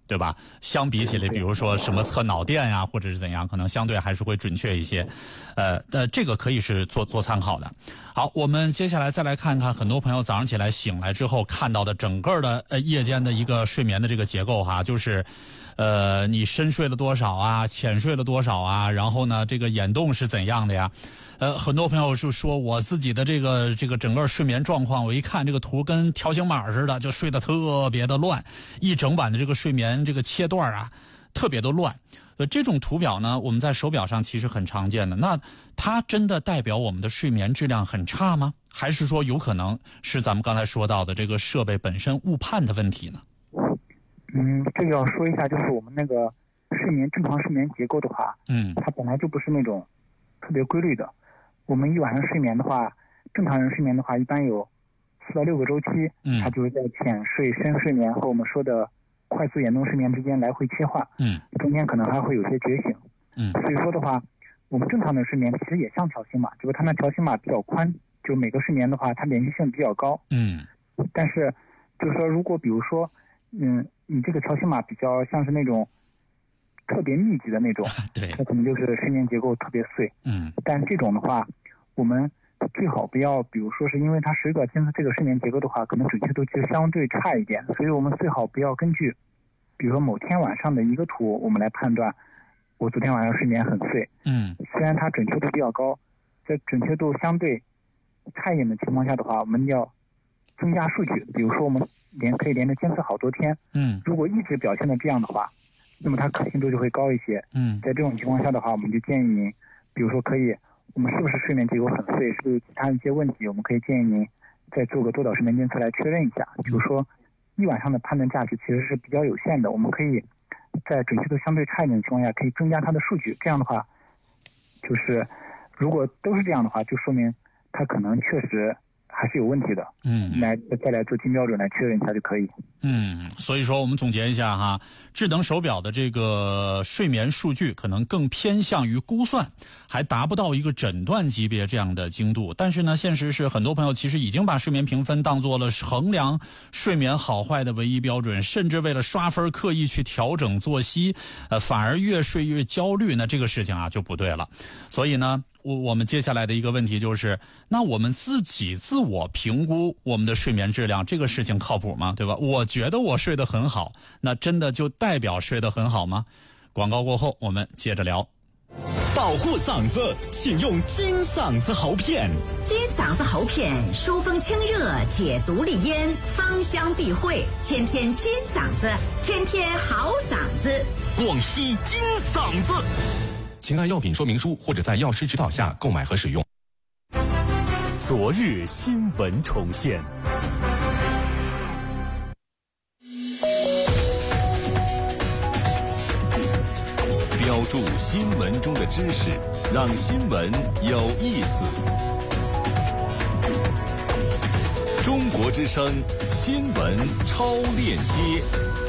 对吧？相比起来，比如说什么测脑电呀，或者是怎样，可能相对还是会准确一些。这个可以是做参考的。好，我们接下来再来看看很多朋友早上起来醒来之后看到的整个的夜间的一个睡眠的这个结构哈，就是你深睡了多少啊，浅睡了多少啊，然后呢这个眼动是怎样的呀？很多朋友是说我自己的这个整个睡眠状况，我一看这个图跟条形码似的，就睡得特别的乱，一整晚的这个睡眠这个切段啊特别的乱。这种图表呢我们在手表上其实很常见的，那它真的代表我们的睡眠质量很差吗？还是说有可能是咱们刚才说到的这个设备本身误判的问题呢？ 这个要说一下，就是我们那个正常睡眠结构的话，它本来就不是那种特别规律的。我们一晚上睡眠的话，正常人睡眠的话，一般有4到6个周期，它就是在浅睡、深睡眠和我们说的快速眼动睡眠之间来回切换，中间可能还会有些觉醒，所以说的话，我们正常的睡眠其实也像条形码，只不过它那条形码比较宽，就每个睡眠的话，它连续性比较高，但是就是说，如果比如说，你这个条形码比较像是那种特别密集的那种， 对， 它可能就是睡眠结构特别碎，但这种的话，我们最好不要，比如说是因为它手表监测这个睡眠结构的话，可能准确度就相对差一点，所以我们最好不要根据，比如说某天晚上的一个图，我们来判断我昨天晚上睡眠很碎。虽然它准确度比较高，在准确度相对差一点的情况下的话，我们要增加数据，比如说我们可以连着监测好多天。如果一直表现的这样的话，那么它可信度就会高一些。在这种情况下的话，我们就建议您，比如说我们是不是睡眠结构很碎，是不是有其他一些问题，我们可以建议您再做个多导睡眠监测来确认一下。比如说一晚上的判断价值其实是比较有限的，我们可以在准确度相对差一点的情况下，可以增加它的数据。这样的话，就是如果都是这样的话，就说明它可能确实还是有问题的。再来做金标准来确认一下就可以。 所以说我们总结一下哈，智能手表的这个睡眠数据可能更偏向于估算，还达不到一个诊断级别这样的精度。但是呢，现实是很多朋友其实已经把睡眠评分当作了衡量睡眠好坏的唯一标准，甚至为了刷分刻意去调整作息，反而越睡越焦虑，那这个事情啊就不对了。所以呢，我们接下来的一个问题就是，那我们自我评估我们的睡眠质量，这个事情靠谱吗？对吧？我觉得我睡得很好，那真的就代表睡得很好吗？广告过后我们接着聊。 保护嗓子，请用金嗓子喉片。 金嗓子喉片疏风清热，解毒利咽，芳香避秽，天天金嗓子，天天好嗓子。 广西金嗓子，请按药品说明书或者在药师指导下购买和使用。昨日新闻重现。标注新闻中的知识，让新闻有意思。中国之声新闻超链接。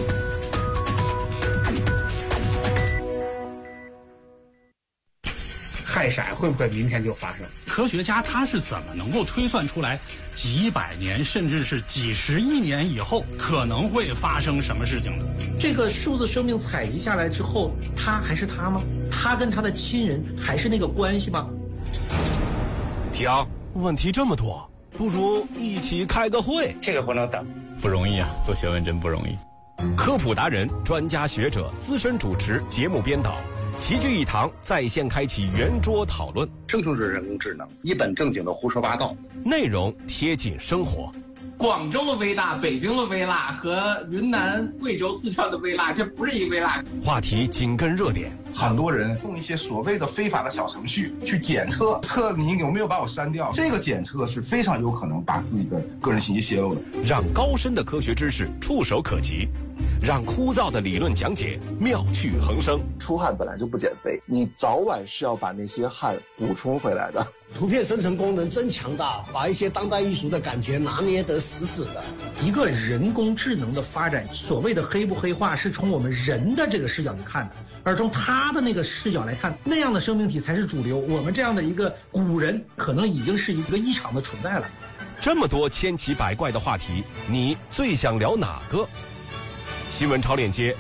氦闪会不会明天就发生？ 科学家他是怎么能够推算出来几百年甚至是几十亿年以后可能会发生什么事情的？ 这个数字生命采集下来之后，他还是他吗？他跟他的亲人还是那个关系吗？ 停，问题这么多，不如一起开个会。 这个不能等， 不容易啊，做学问真不容易。 科普达人、专家学者、资深主持、节目编导齐聚一堂，在线开启圆桌讨论。 生就是人工智能，一本正经的胡说八道， 内容贴近生活。 广州的微辣、北京的微辣和云南、贵州、四川的微辣，这不是一个微辣。 话题紧跟热点， 很多人用一些所谓的非法的小程序去检测你有没有把我删掉，这个检测是非常有可能把自己的个人信息泄露的。 让高深的科学知识触手可及，让枯燥的理论讲解妙趣横生。 出汗本来就不减肥，你早晚是要把那些汗补充回来的。 图片生成功能真强大，把一些当代艺术的感觉拿捏得死死的。 一个人工智能的发展，所谓的黑不黑化是从我们人的这个视角去看的，而从他的那个视角来看，那样的生命体才是主流。我们这样的一个古人可能已经是一个异常的存在了。 这么多千奇百怪的话题，你最想聊哪个？新闻超链接